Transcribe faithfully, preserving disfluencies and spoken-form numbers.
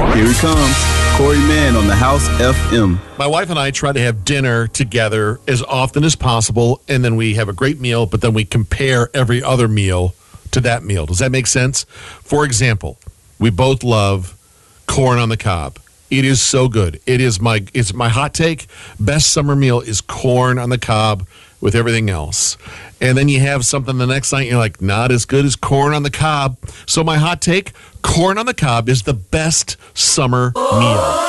Here he comes, Corey Mann on the House F M. My wife and I try to have dinner together as often as possible, and then we have a great meal, but then we compare every other meal to that meal. Does that make sense? For example, we both love corn on the cob. It is so good. It is my it's my hot take. Best summer meal is corn on the cob with everything else. And then you have something the next night, you're like, not as good as corn on the cob. So my hot take, corn on the cob is the best summer meal.